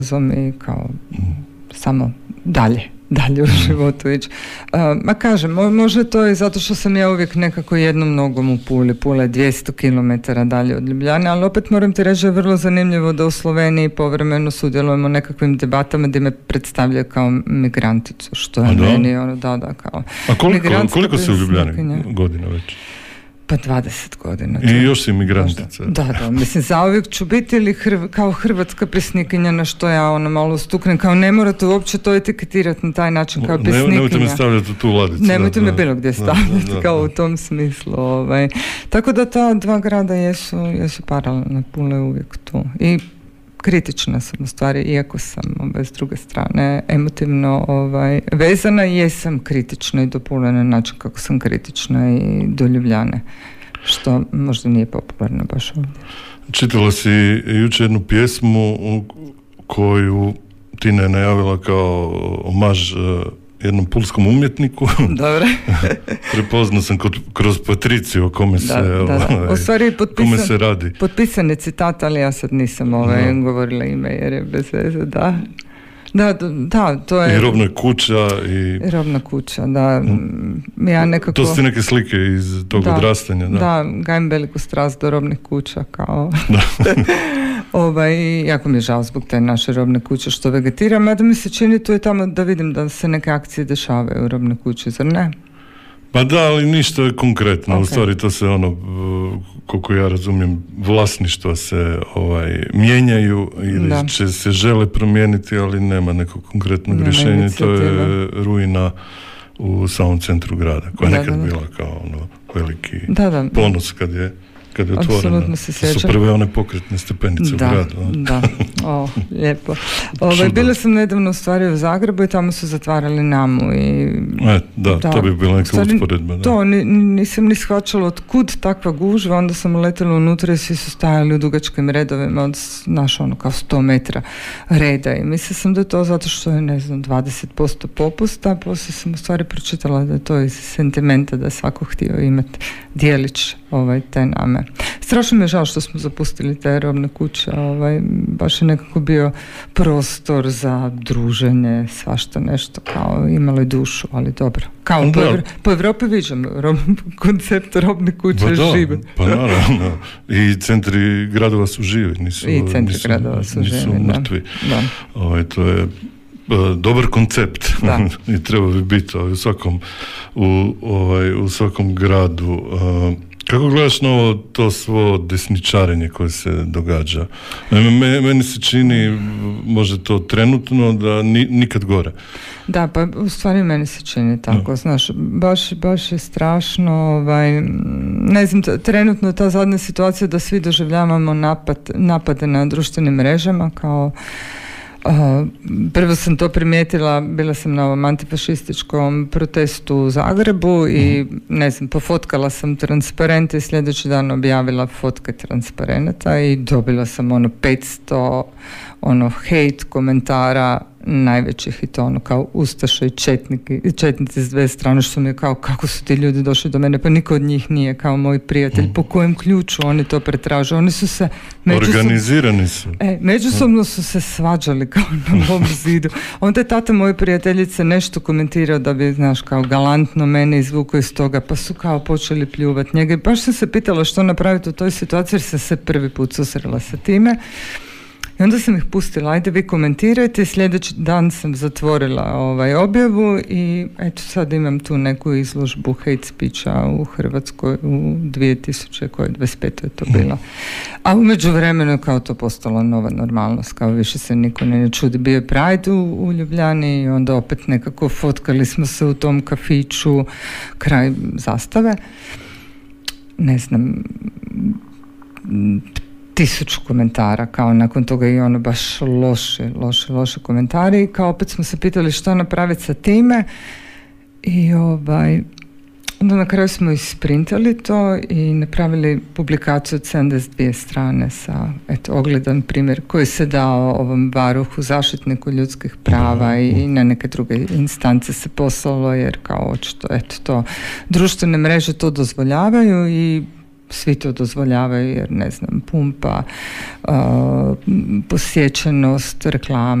i kao samo dalje u životu ići. Ma kažem, može to i zato što sam ja uvijek nekako jednom nogom u Puli. Pula je 200 km dalje od Ljubljane, ali opet moram ti reći da je vrlo zanimljivo da u Sloveniji povremeno sudjelujemo u nekakvim debatama gdje me predstavljaju kao migranticu, što je meni kao... A koliko si u Ljubljani godina već? Pa 20 godina. I još si migrantica. Da, mislim, zauvijek ću biti ili kao hrvatska pjesnikinja, na što ja malo stuknem, kao ne morate uopće to etiketirati na taj način kao pjesnikinja. Nemojte me stavljati u tu ladicu. Nemojte me bilo gdje stavljati, kao u tom smislu. Tako da ta dva grada jesu paralelne, Pula je uvijek tu. I kritična sam u stvari, iako sam s druge strane emotivno vezana, jesam kritična i do Pule na način kako sam kritična i do Ljubljane, što možda nije popularno baš ovdje. Čitala si jučer jednu pjesmu koju Tina je najavila kao omaž jednom pulskom umjetniku. Dobro. Prepoznao sam kroz Patriciju o kome se radi. Potpisan je citat, ali ja sad nisam govorila ime jer je bez veze, da. Da, to je... I robna kuća Robna kuća, da. Ja nekako... To su neke slike iz tog odrastanja, da. Da, gajim veliku strast do robnih kuća, kao... jako mi je žao zbog te naše robne kuće što vegetira, mada mi se čini tu i tamo da vidim da se neke akcije dešavaju u robne kuće, zar ne? Pa da, ali ništa je konkretno. Okay. U stvari to se koliko ja razumijem, vlasništva se mijenjaju ili će se žele promijeniti, ali nema nekog konkretnog rješenja. To je ruina u samom centru grada, koja je nekad bila kao veliki ponos kad je otvoreno. Su prve one pokretne stepenice u gradu. Da, lijepo. Bila sam nedavno u stvari u Zagrebu i tamo su zatvarali Namu. To bi bila neka usporedba. To, nisam ni shvaćala od kud takva gužva, onda sam letela unutra i svi su stajali u dugačkim redovima od kao 100 metra reda i mislila sam da je to zato što je 20% popusta, poslije sam u stvari pročitala da je to iz sentimenta da je svako htio imati dijelić te Name. Strašno mi je žao što smo zapustili te robne kuće, baš je nekako bio prostor za druženje, svašta nešto, kao imalo je dušu, ali dobro. Kao po Evropi viđam koncept robne kuće žive. Pa naravno, i centri gradova su živi, nisu mrtvi. To je dobar koncept i treba bi biti u svakom gradu. Kako gledaš na ovo to svo desničarenje koje se događa? Meni se čini, možda to trenutno, da nikad gore. Da, pa u stvari meni se čini tako, znaš, baš je strašno, ne znam, trenutno ta zadnja situacija da svi doživljavamo napade na društvenim mrežama, kao prvo sam to primijetila, bila sam na ovom antifašističkom protestu u Zagrebu i pofotkala sam transparente i sljedeći dan objavila fotke transparenata i dobila sam 500 hejt komentara najvećih i to kao ustaše i četnici s dve strane, što mi je kao kako su ti ljudi došli do mene, pa niko od njih nije kao moj prijatelj, po kojem ključu oni to pretražuju, oni su se organizirani su. Međusobno su se svađali kao na mom zidu. Onda je tata moje prijateljice nešto komentirao da bi, znaš, kao galantno mene izvukao iz toga, pa su kao počeli pljuvati njega i baš sam se pitala što napraviti u toj situaciji jer sam se prvi put susrela sa time. I onda sam ih pustila, ajde vi komentirajte, sljedeći dan sam zatvorila objavu i eto sad imam tu neku izložbu hate speecha u Hrvatskoj u 2025. je to bilo. A u međuvremenu kao to postala nova normalnost, kao više se niko ne čudi. Bio je Pride u Ljubljani i onda opet nekako fotkali smo se u tom kafiću kraj zastave. Ne znam, 1000 komentara, kao nakon toga i baš loše komentari i kao opet smo se pitali što napraviti sa time i onda na kraju smo isprintali to i napravili publikaciju od 72 strane sa ogledan primjer koji se dao ovom Baruhu, zaštitniku ljudskih prava i na neke druge instance se poslalo jer kao očito to društvene mreže to dozvoljavaju i svi to dozvoljavaju jer ne znam, pumpa, posjećenost, reklame